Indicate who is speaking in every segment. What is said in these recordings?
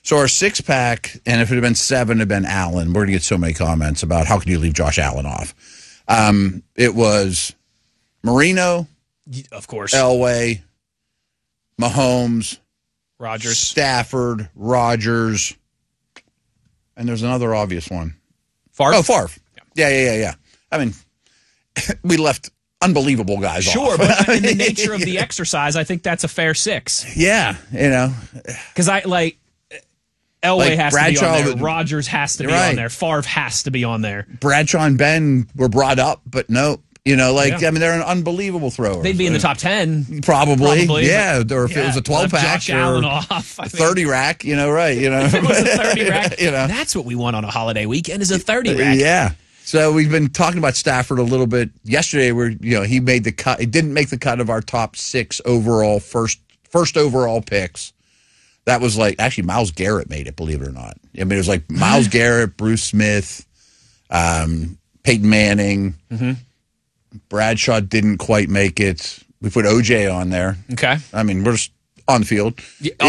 Speaker 1: So our 6-pack, and if it had been 7, it had been Allen. We're going to get so many comments about how can you leave Josh Allen off. It was Marino,
Speaker 2: of course,
Speaker 1: Elway, Mahomes,
Speaker 2: Rodgers,
Speaker 1: Stafford, Rodgers, and there's another obvious one.
Speaker 2: Favre?
Speaker 1: Oh, Favre. Yeah. I mean, we left unbelievable guys off.
Speaker 2: Sure, but in the nature of the exercise, I think that's a fair 6.
Speaker 1: Yeah,
Speaker 2: Because Elway has to be on there. Rodgers has to be on there. Favre has to be on there.
Speaker 1: Bradshaw and Ben were brought up, but no. I mean, they're an unbelievable thrower.
Speaker 2: They'd be in the top 10.
Speaker 1: Probably yeah. Or if it was a 12-pack
Speaker 2: Josh Allen off.
Speaker 1: 30-rack, right.
Speaker 2: If it was a 30-rack, that's what we want on a holiday weekend is a 30-rack.
Speaker 1: Yeah. So we've been talking about Stafford a little bit yesterday where, he made the cut. He didn't make the cut of our top 6 overall, first overall picks. That was actually Myles Garrett made it, believe it or not. I mean, it was Myles Garrett, Bruce Smith, Peyton Manning. Mm-hmm. Bradshaw didn't quite make it. We put OJ on there.
Speaker 2: Okay.
Speaker 1: I mean, we're just on the field.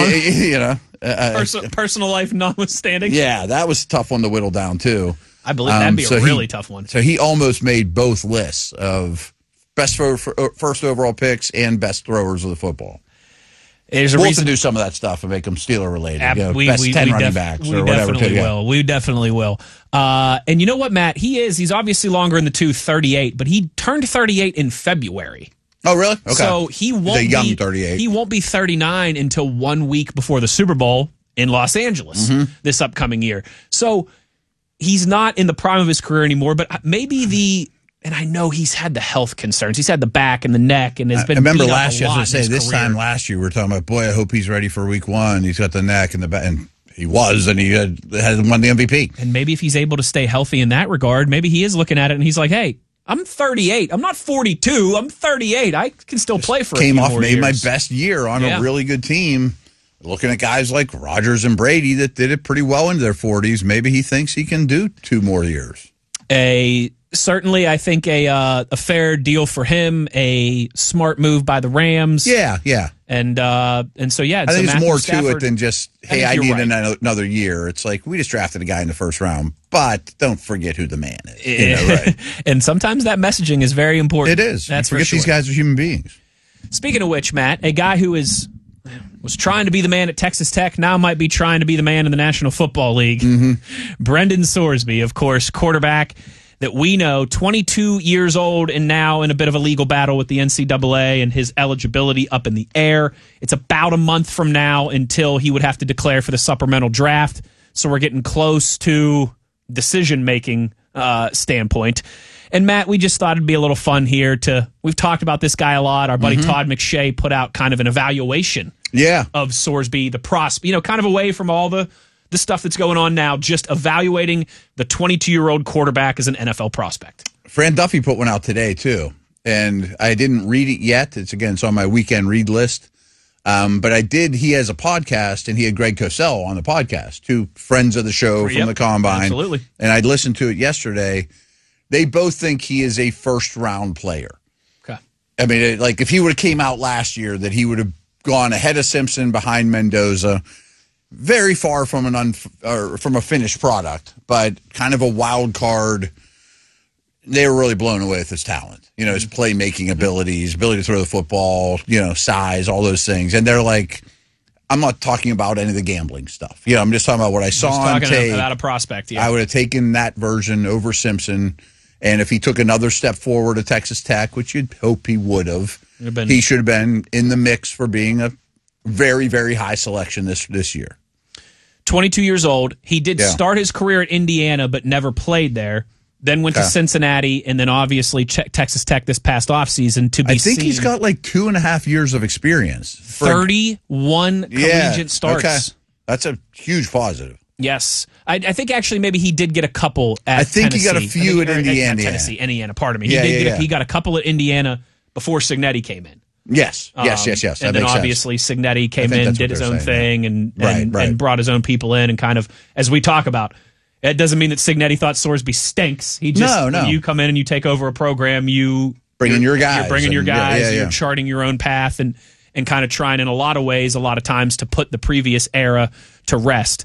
Speaker 2: Personal life notwithstanding.
Speaker 1: Yeah, that was a tough one to whittle down, too.
Speaker 2: I believe that'd be a really tough one.
Speaker 1: So he almost made both lists of best first overall picks and best throwers of the football.
Speaker 2: We'll
Speaker 1: have to do some of that stuff and make them Steeler related. Best 10 running backs or whatever.
Speaker 2: We definitely will. And you know what, Matt? He's obviously longer in the tooth, 38, but he turned 38 in February.
Speaker 1: Oh, really? Okay.
Speaker 2: So he won't
Speaker 1: be young 38.
Speaker 2: He won't be 39 until 1 week before the Super Bowl in Los Angeles this upcoming year. So he's not in the prime of his career anymore, but maybe and I know he's had the health concerns. He's had the back and the neck and has been. I remember
Speaker 1: last year, this time last year, we were talking about, boy, I hope he's ready for week 1. He's got the neck and the back, and he was, and he had won the MVP.
Speaker 2: And maybe if he's able to stay healthy in that regard, maybe he is looking at it and he's like, hey, I'm 38. I'm not 42. I'm 38. I can still play for a few more years.
Speaker 1: Made my best year on a really good team. Looking at guys like Rodgers and Brady that did it pretty well into their 40s, maybe he thinks he can do 2 more years.
Speaker 2: Certainly, I think a fair deal for him, a smart move by the Rams.
Speaker 1: Yeah.
Speaker 2: And so,
Speaker 1: I think there's more to it than just, hey, I need another year. It's we just drafted a guy in the first round, but don't forget who the man is. Right?
Speaker 2: And sometimes that messaging is very important.
Speaker 1: It is.
Speaker 2: That's
Speaker 1: forget these guys are human beings.
Speaker 2: Speaking of which, Matt, a guy who was trying to be the man at Texas Tech, now might be trying to be the man in the National Football League. Mm-hmm. Brendan Sorsby, of course, quarterback that we know, 22 years old and now in a bit of a legal battle with the NCAA and his eligibility up in the air. It's about a month from now until he would have to declare for the supplemental draft. So we're getting close to decision-making standpoint. And Matt, we just thought it'd be a little fun here we've talked about this guy a lot. Our buddy Todd McShay put out kind of an evaluation of Sorsby, the prospect, kind of away from all the stuff that's going on now, just evaluating the 22-year-old quarterback as an NFL prospect.
Speaker 1: Fran Duffy put one out today, too. And I didn't read it yet. It's on my weekend read list. But I did. He has a podcast, and he had Greg Cosell on the podcast, 2 friends of the show from the Combine.
Speaker 2: Absolutely.
Speaker 1: And I listened to it yesterday. They both think he is a first-round player.
Speaker 2: Okay.
Speaker 1: I mean, if he would have came out last year, that he would have gone ahead of Simpson, behind Mendoza, very far from from a finished product, but kind of a wild card. They were really blown away with his talent. His playmaking abilities, ability to throw the football, size, all those things. And they're like, I'm not talking about any of the gambling stuff. I'm just talking about what I saw on tape.
Speaker 2: About a prospect,
Speaker 1: I would have taken that version over Simpson. And if he took another step forward at Texas Tech, which you'd hope he would have, he should have been in the mix for being a very, very high selection this year.
Speaker 2: 22 years old. He did start his career at Indiana, but never played there. Then went to Cincinnati, and then obviously Texas Tech this past offseason to be
Speaker 1: I think he's got 2.5 years of experience.
Speaker 2: 31 collegiate starts. Okay.
Speaker 1: That's a huge positive.
Speaker 2: Yes. I think actually maybe he did get a couple at Tennessee.
Speaker 1: He got a few at Indiana.
Speaker 2: Indiana, pardon me. He got a couple at Indiana before Signetti came in.
Speaker 1: Yes.
Speaker 2: And then obviously Signetti came in, did his own thing, and brought his own people in, and kind of, as we talk about, it doesn't mean that Signetti thought Sorsby stinks. He just, when you come in and you take over a program, you
Speaker 1: bring in your guys.
Speaker 2: You're bringing your guys. You're charting your own path and kind of trying in a lot of ways, a lot of times, to put the previous era to rest.